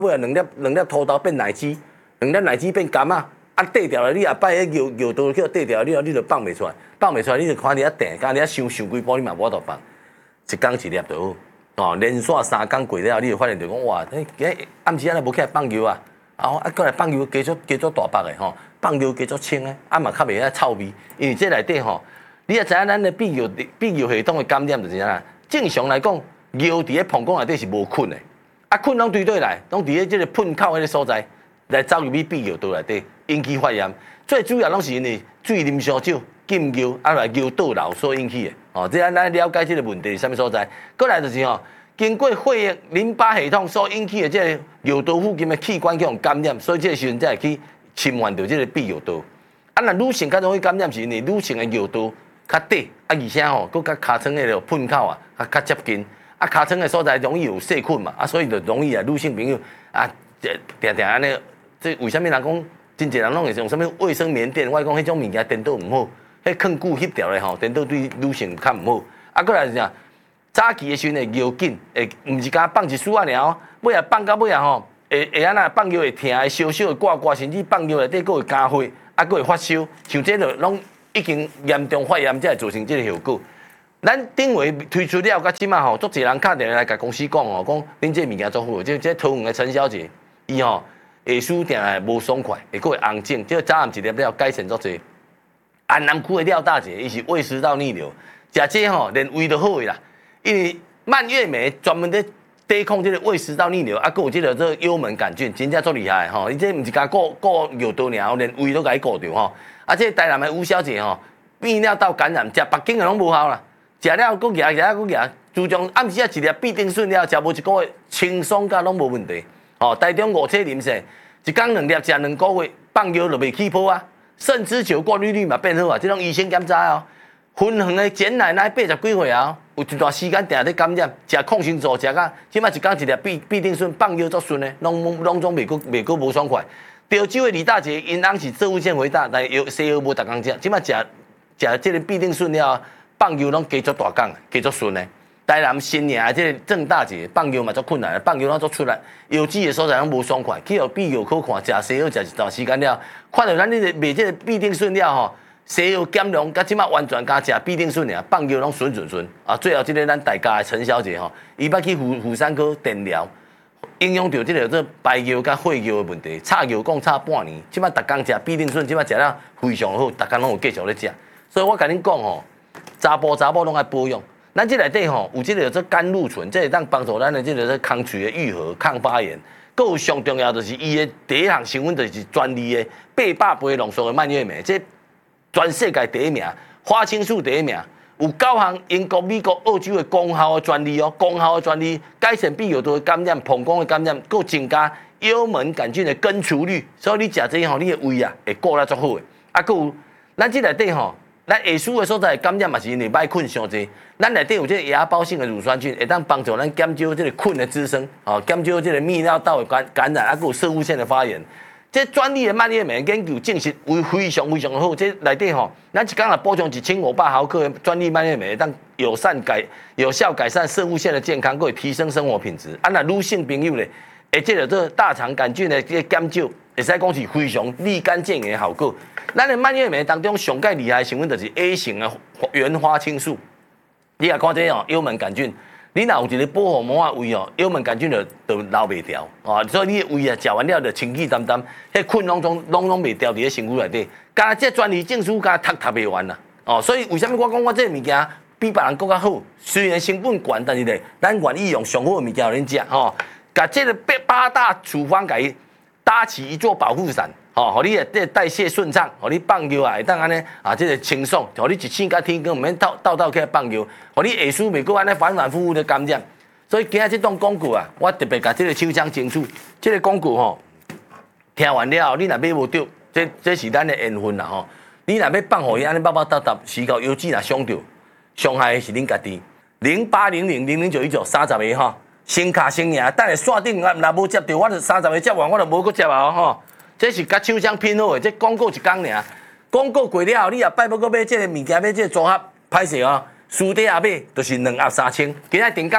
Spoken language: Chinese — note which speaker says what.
Speaker 1: 尾两粒土豆变奶鸡，两粒奶鸡变柑啊，啊缀掉了，你后摆迄摇刀叫缀掉，你就放袂出来，放袂出来，你就看你遐定，甲你遐想几波，你嘛无法度放，一工一粒就好。哦，连续3工过了，你就发现就讲哇，暗时安尼无起来放牛啊，过来放牛加足大包的吼，放牛加足清的，嘛较袂遐臭味，因为这内底吼，你也知影咱的泌尿系统的感染就是啥？正常来讲，尿伫咧膀胱内底是无菌的，菌拢对来，拢伫咧即个喷口迄个所在来走入去泌尿道内底，引起发炎。最主要拢是因为水啉伤少，禁尿来尿倒流所引起的。哦，这样咱了解这个问题是啥物所在。过来就是吼，经过血液淋巴系统所引起的这个尿道附近的器官叫感染，所以这个时阵才会去侵犯到这个泌尿道。那女性较容易感染是因为女性的尿道较短，而且吼，佮尻川的喷口较接近，尻川的所在容易有细菌嘛，所以就容易女性朋友定安尼，这为什么人讲真侪人拢会用什么卫生棉垫？我讲迄种物件颠倒唔好。迄放久翕掉咧吼，颠倒对女性较唔好。过来是啥？早期的时阵会尿紧，毋是敢放一丝仔尔，尾啊放到尾啊吼，会安那放尿会疼，会烧烧会刮，甚至放尿内底佫会加血，佫会发烧，像这个拢已经严重发炎，才会造成这个效果。咱顶回推出了，到即马吼，足侪人敲电话来甲公司讲吼，讲恁这物件做好，这桃园的陈小姐，伊吼下输定来无爽快，佫会红肿，这早暗一粒了改善足侪。安南区的廖大姐，伊是胃食道逆流，食这吼连胃都好个啦。因为蔓越莓专门在抵抗这个胃食道逆流，佫有这个幽门杆菌，真正足厉害吼。伊这毋是甲顾尿道尔，连胃都甲伊顾着吼。这台南的吴小姐吼，泌尿道感染，食北京的拢无效啦，食了佫牙，食了佫牙，自从暗时一粒必定顺了，食无一个月，轻松甲拢无问题。哦，台中5车啉势，一工2粒食2个月，放尿就袂起泡啊。肾之球过滤率嘛变好啊，这种医生检查哦。分远的简奶奶80几岁啊，有一段时间定在感染，食抗生素食啊，即摆一工一粒必定顺，放尿足顺的，拢总袂过无爽快。潮州的李大姐因翁是做物腺肥大，但西药无逐工食，即摆食这个必定顺了，放尿拢加足大工，加足顺的。台南新营的这个郑大姐放尿嘛足困难，放尿拢足出来，药剂的所在拢无爽快，去互泌尿科看，食西药食一段时间了，看到咱这个卖这个必定顺了吼，西药减量，甲即马完全加食必定顺尔，放尿拢顺啊！最后这个咱大家的陈小姐吼，伊捌去妇产科电疗，影响到这个排尿甲血尿的问题，插尿讲插半年，即马逐工食必定顺，即马食了非常好，逐工拢有继续咧食，所以我甲恁讲吼，查甫拢爱保养。咱这内底吼有这个甘露醇，这会当帮助咱的这个空嘴的愈合、抗发炎。佫有上重要就是伊的第一项成分就是专利的800倍浓缩的蔓越莓，这全世界第一名，花青素第一名，有9项英国、美国、澳洲的功效的专利哦，功效的专利改善泌尿道的感染、膀胱的感染，佫增加幽门杆菌的根除率，所以你食这吼，你的胃啊会顾得足好的。佫有咱这内底吼。咱下输的所在感染嘛是因为歹菌伤济，咱内底有这个芽孢性的乳酸菌，会当帮助咱减少这个菌的滋生，减少这个泌尿道的感染，佫有射物腺的发炎。这专利的蔓越莓研究证实为非常好，这内底吼，咱一工若补充1500毫克的专利蔓越莓，当有效改善射物腺的健康，佫会提升生活品质。若女性朋友咧，这个大肠杆菌的这个减少，会使讲是非常立竿见影的效果。咱的蔓越莓当中上介厉害的成分就是 A 型的原花青素。你也看这哦，幽门杆菌，你若有一个保护膜的胃哦，幽门杆菌就留袂掉哦，所以你的胃啊，食完了就清气淡淡，迄菌拢袂掉伫咧身躯内底。加这专利证书加读袂完啦哦，所以为什么我讲我这个物件比别人更加好？虽然成本悬，但是咧，咱愿意用上好的物件互恁食吼，甲这个8大处方甲伊搭起一座保护伞。互你的代谢顺畅，互你放尿啊会当安尼这个清爽，互你一醒甲天光，毋免倒起来放尿，互你下输袂过安尼反复的感染。所以今仔这档广告啊，我特别甲这个手枪清楚，这个广告吼，听完了后，你若买无着，这是咱的缘分啦吼。你若要放互伊安尼叭叭嗒嗒，时到邮寄若伤着，伤害的是恁家己。080000091930个吼，先卡先赢，等下线顶若无接到，我就30个接完，我就无搁接啊吼。这是甲手枪拼好的，这广告一工尔，广告过了后，你后摆要搁买这个物件，买这个组合，歹势哦，输底下买就是2盒3000，今仔定价。